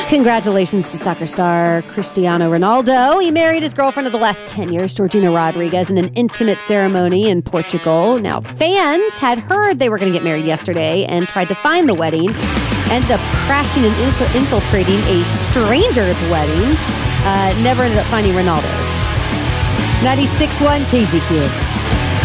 Congratulations to soccer star Cristiano Ronaldo. He married his girlfriend of the last 10 years, Georgina Rodriguez, in an intimate ceremony in Portugal. Now, fans had heard they were going to get married yesterday and tried to find the wedding. Ended up crashing and infiltrating a stranger's wedding. Never ended up finding Ronaldo's. 96.1 KZQ.